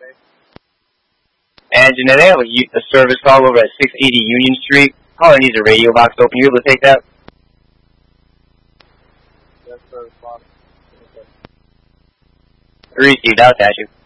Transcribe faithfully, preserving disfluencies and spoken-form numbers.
And Jeanette, they have a, a service call over at six eighty Union Street. Caller needs a radio box open. You able to take that? Yes, sir. Received. I'll attach you.